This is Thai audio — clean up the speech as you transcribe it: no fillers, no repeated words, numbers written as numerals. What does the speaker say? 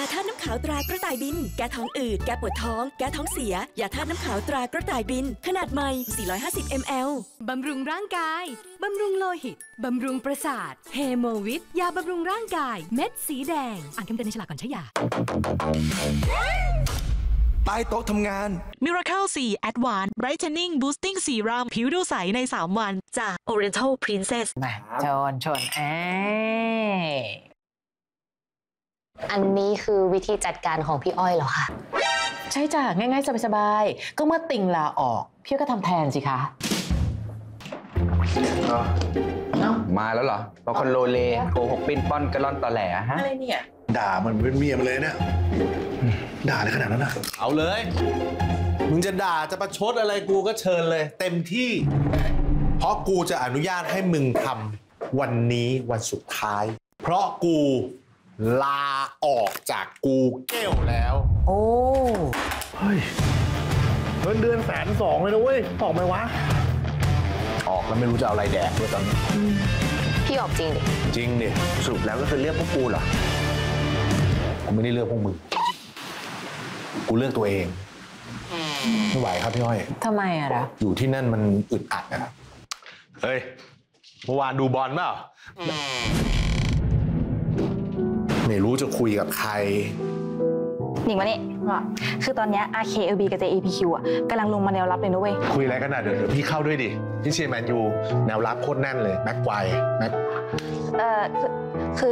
าธาตุน้ำขาวตรากระต่ายบินแก้ท้องอืดแก้ปวดท้องแก้ท้องเสียยาธาตุน้ำขาวตรากระต่ายบินขนาดใหม่450 ml บำรุงร่างกายบำรุงโลหิตบำรุงประสาทเฮโมวิทยาบำรุงร่างกายเม็ดสีแดงอ่านคำเตือนในฉลากก่อนใช้ยาใต้โต๊ะทำงาน Miracle 4 Advanced Brightening Boosting Serum ผิวดูใสใน 3 วันจาก Oriental Princess มาชนอันนี้คือวิธีจัดการของพี่อ้อยเหรอคะใช่จ้ะง่ายๆสบายๆก็เมื่อติงลาออกพี่ก็ทำแทนสิคะมาแล้วเหรอบางคนโลเลโกหกปิ้นป้อนกระล่อนตอแหลฮะอะไรเนี่ยด่ามันเป็นเมียมันเลยเนี่ยด่าอะไรขนาดนั้นนะเอาเลยมึงจะด่าจะประชดอะไรกูก็เชิญเลยเต็มที่เพราะกูจะอนุญาตให้มึงทำวันนี้วันสุดท้ายเพราะกูลาออกจากกูเก้วแล้วโอ้เฮ้ยเงินเดือน120,000เลยนะเว้ยออกไหมวะออกแล้วไม่รู้จะเอาอะไรแดกด้วยตอนนี้พี่ออกจริงดิจริงดิสรุปแล้วก็คือเลือกพวกกูเหรอกูไม่ได้เลือกพวกมึงกูเลือกตัวเองไม่ไหวครับพี่อ้อยทำไมอะล่ะอยู่ที่นั่นมันอึดอัดนะครับเฮ้ยเมื่อวานดูบอลเปล่าไม่รู้จะคุยกับใครหนิงมาเนี่ยคือตอนนี้ RKLB กับ JAPQ อ่ะกำลังลงมาแนวรับเลยนะเว้ยคุยอะไรกันน่ะเดี๋ยวพี่เข้าด้วยดิพี่เชียร์แมนยูแนวรับโคตรแน่นเลยแม็กไกวร์แม็กคือ